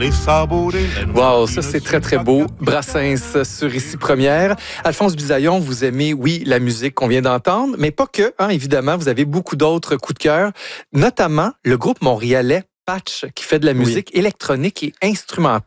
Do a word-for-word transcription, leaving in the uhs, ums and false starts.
Wow, ça c'est très très beau. Brassens sur Ici Première. Alphonse Bisaillon, vous aimez, oui, la musique qu'on vient d'entendre, mais pas que, hein, évidemment, vous avez beaucoup d'autres coups de cœur, notamment le groupe montréalais Patch, qui fait de la musique oui. électronique et instrumentale.